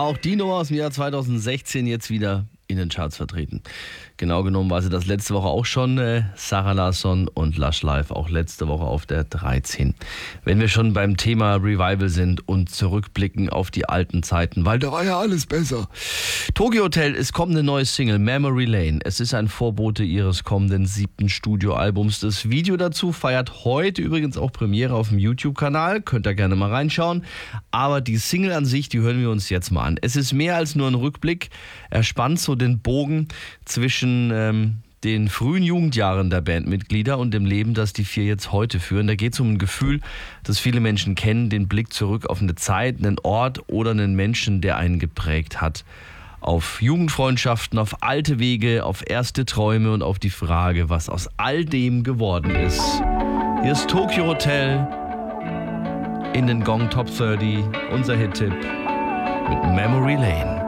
Auch die Nummer aus dem Jahr 2016 jetzt wieder in den Charts vertreten. Genau genommen war sie das letzte Woche auch schon. Sarah Larsson und Lush Life auch letzte Woche auf der 13. Wenn wir schon beim Thema Revival sind und zurückblicken auf die alten Zeiten, weil da war ja alles besser. Tokio Hotel, es kommt eine neue Single, Memory Lane. Es ist ein Vorbote ihres kommenden 7. Studioalbums. Das Video dazu feiert heute übrigens auch Premiere auf dem YouTube-Kanal. Könnt ihr gerne mal reinschauen. Aber die Single an sich, die hören wir uns jetzt mal an. Es ist mehr als nur ein Rückblick. Er spannt so den Bogen zwischen den frühen Jugendjahren der Bandmitglieder und dem Leben, das die 4 jetzt heute führen. Da geht es um ein Gefühl, das viele Menschen kennen, den Blick zurück auf eine Zeit, einen Ort oder einen Menschen, der einen geprägt hat. Auf Jugendfreundschaften, auf alte Wege, auf erste Träume und auf die Frage, was aus all dem geworden ist. Hier ist Tokio Hotel in den Gong Top 30, unser Hit-Tipp mit Memory Lane.